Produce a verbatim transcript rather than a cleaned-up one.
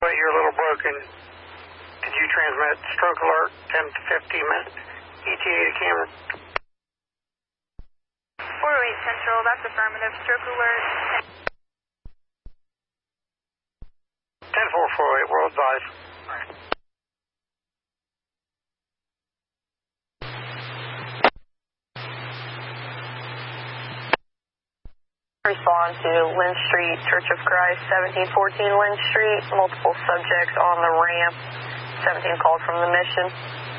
But you're a little broken. Did you transmit stroke alert, ten to fifteen minutes, E T A to camera? four oh eight Central, that's affirmative. Stroke alert. ten four four eight, world advice. Respond to Lynn Street, Church of Christ, seventeen fourteen Lynn Street. Multiple subjects on the ramp. seventeen called from the mission.